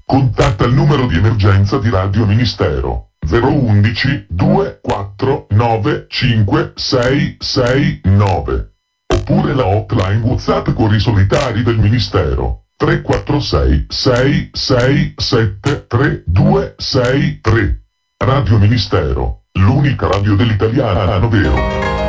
Contatta il numero di emergenza di Radio Ministero 011 249 5669 oppure la hotline WhatsApp Cuori Solidari del Ministero 346 667 3263. Radio Ministero, l'unica radio dell'italiano vero.